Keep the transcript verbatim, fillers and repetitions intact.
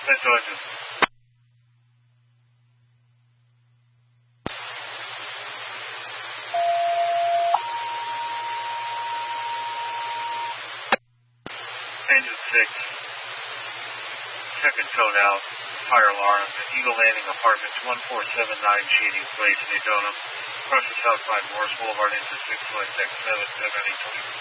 Central engine. Engine six. Second code out. Fire alarm. Eagle Landing Apartments, one four seven nine Shady Place, Daytona. Across the South Side, Morris Boulevard, engine six, flight deck seven, seven eight twenty.